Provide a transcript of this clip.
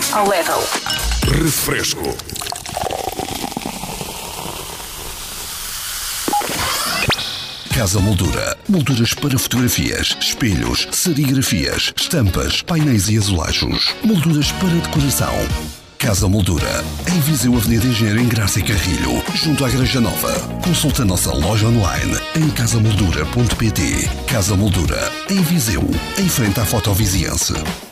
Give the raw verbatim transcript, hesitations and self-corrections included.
ao level. Refresco. Casa Moldura. Molduras para fotografias, espelhos, serigrafias, estampas, painéis e azulejos. Molduras para decoração. Casa Moldura. Em Viseu, Avenida Engenheiro Ingraça e Carrilho, junto à Igreja Nova. Consulta a nossa loja online em casa moldura ponto pt. Casa Moldura. Em Viseu, em frente à Fotoviziense.